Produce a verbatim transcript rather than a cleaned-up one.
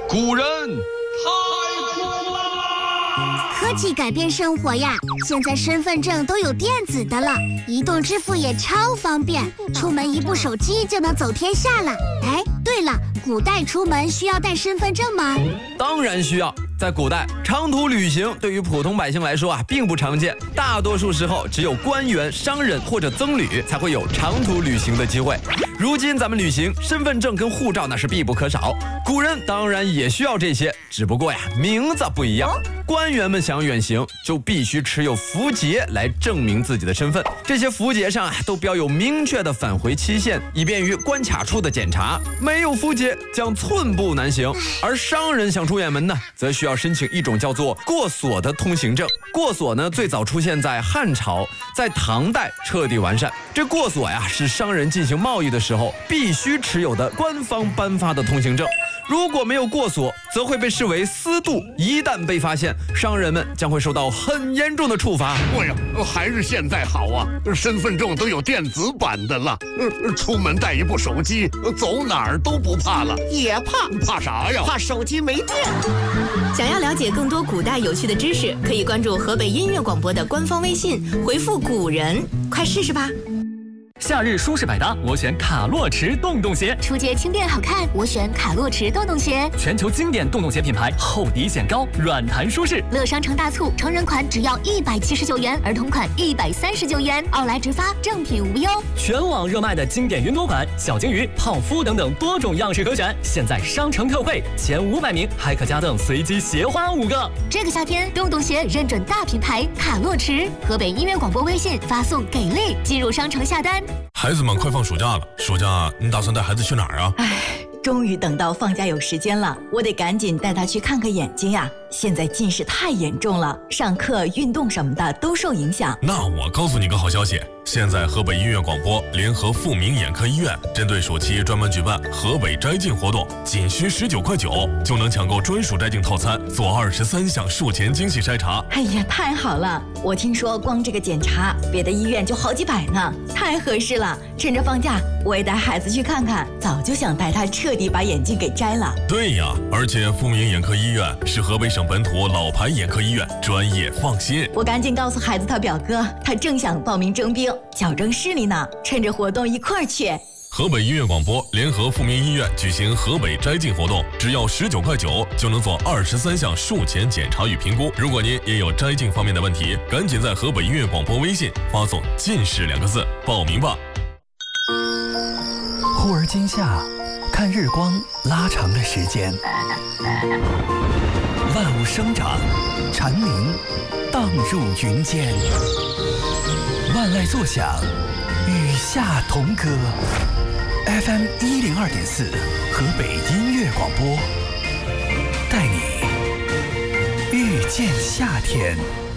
古人太酷啦！ 科技改变生活呀，现在身份证都有电子的了，移动支付也超方便，出门一部手机就能走天下了。哎，对了，古代出门需要带身份证吗？ 当然需要。在古代，长途旅行对于普通百姓来说啊，并不常见。大多数时候，只有官员、商人或者僧侣才会有长途旅行的机会。如今咱们旅行，身份证跟护照那是必不可少。古人当然也需要这些，只不过呀，名字不一样。官员们想远行，就必须持有符节来证明自己的身份。这些符节上啊，都标有明确的返回期限，以便于关卡处的检查。没有符节，将寸步难行。而商人想出远门呢，则需要要申请一种叫做过所的通行证。过所呢，最早出现在汉朝，在唐代彻底完善。这过所呀，是商人进行贸易的时候必须持有的官方颁发的通行证。如果没有过所，则会被视为私渡，一旦被发现，商人们将会受到很严重的处罚。 哎呀，还是现在好啊，身份证都有电子版的了，出门带一部手机，走哪儿都不怕了。 也怕？ 怕啥呀？ 怕手机没电。 想要了解更多古代有趣的知识，可以关注河北音乐广播的官方微信，回复古人，快试试吧。 夏日舒适百搭，我选卡洛驰洞洞鞋； 初阶轻便好看，我选卡洛驰洞洞鞋。 全球经典洞洞鞋品牌，厚底显高，软弹舒适。 乐商城大促，成人款只要一百七十九元，儿童款一百三十九元，奥莱直发，正品无忧。 全网热卖的经典云朵款、小金鱼、泡芙等等多种样式可选，现在商城特惠，前五百名还可加赠随机鞋花五个。 这个夏天，洞洞鞋认准大品牌卡洛驰，河北音乐广播微信发送给力，进入商城下单。 孩子们快放暑假了，暑假你打算带孩子去哪儿啊？ 唉，终于等到放假有时间了，我得赶紧带他去看个眼睛呀。现在近视太严重了，上课、运动什么的都受影响。 那我告诉你个好消息，现在河北音乐广播联合富民眼科医院，针对暑期专门举办河北摘镜活动，仅需十九块九就能抢购专属摘镜套餐，做二十三项术前精细筛查。 哎呀，太好了！我听说光这个检查，别的医院就好几百呢，太合适了。趁着放假，我也带孩子去看看，早就想带他彻底把眼镜给摘了。 对呀，而且富民眼科医院是河北省本土老牌眼科医院，专业放心。 我赶紧告诉孩子他表哥，他正想报名征兵，矫正视力呢，趁着活动一块儿去。 河北音乐广播联合富民医院举行河北摘镜活动，只要十九块九就能做二十三项术前检查与评估。如果您也有摘镜方面的问题，赶紧在河北音乐广播微信发送近视两个字报名吧。 忽而今夏，看日光拉长的时间，万物生长，蝉鸣荡入云间，万籁作响，与夏同歌。F M 一零二点四，河北音乐广播，带你遇见夏天。